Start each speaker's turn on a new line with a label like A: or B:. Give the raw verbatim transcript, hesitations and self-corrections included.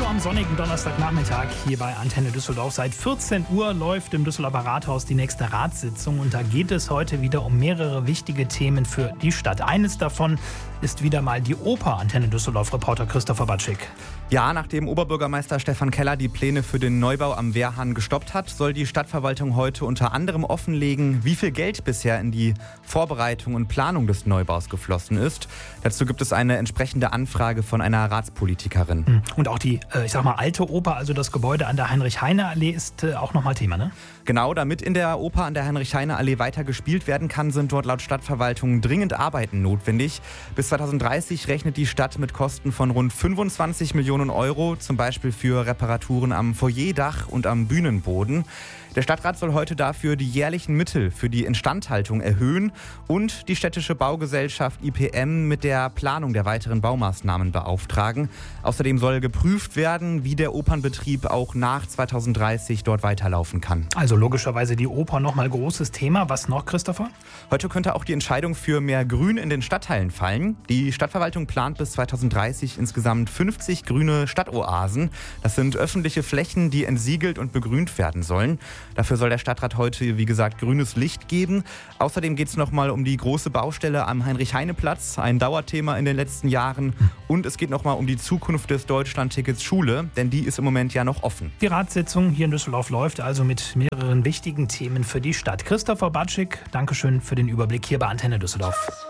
A: am sonnigen Donnerstagnachmittag hier bei Antenne Düsseldorf. Seit vierzehn Uhr läuft im Düsseldorfer Rathaus die nächste Ratssitzung und da geht es heute wieder um mehrere wichtige Themen für die Stadt. Eines davon ist wieder mal die Oper. Antenne Düsseldorf-Reporter Christopher Batschik.
B: Ja, nachdem Oberbürgermeister Stefan Keller die Pläne für den Neubau am Wehrhahn gestoppt hat, soll die Stadtverwaltung heute unter anderem offenlegen, wie viel Geld bisher in die Vorbereitung und Planung des Neubaus geflossen ist. Dazu gibt es eine entsprechende Anfrage von einer Ratspolitikerin.
A: Und auch die, ich sag mal, alte Oper, also das Gebäude an der Heinrich-Heine-Allee ist auch nochmal Thema, ne?
B: Genau, damit in der Oper an der Heinrich-Heine-Allee weiter gespielt werden kann, sind dort laut Stadtverwaltung dringend Arbeiten notwendig. Bis zweitausenddreißig rechnet die Stadt mit Kosten von rund fünfundzwanzig Millionen Euro, zum Beispiel für Reparaturen am Foyerdach und am Bühnenboden. Der Stadtrat soll heute dafür die jährlichen Mittel für die Instandhaltung erhöhen und die städtische Baugesellschaft I P M mit der Planung der weiteren Baumaßnahmen beauftragen. Außerdem soll geprüft werden, wie der Opernbetrieb auch nach zweitausenddreißig dort weiterlaufen kann.
A: Also logischerweise die Oper nochmal großes Thema. Was noch, Christopher?
B: Heute könnte auch die Entscheidung für mehr Grün in den Stadtteilen fallen. Die Stadtverwaltung plant bis zweitausenddreißig insgesamt fünfzig grüne Stadtoasen. Das sind öffentliche Flächen, die entsiegelt und begrünt werden sollen. Dafür soll der Stadtrat heute, wie gesagt, grünes Licht geben. Außerdem geht es nochmal um die große Baustelle am Heinrich-Heine-Platz, ein Dauerthema in den letzten Jahren. Und es geht nochmal um die Zukunft des Deutschlandtickets Schule, denn die ist im Moment ja noch offen.
A: Die Ratssitzung hier in Düsseldorf läuft also mit mehreren wichtigen Themen für die Stadt. Christopher Batschik, Dankeschön für den Überblick hier bei Antenne Düsseldorf.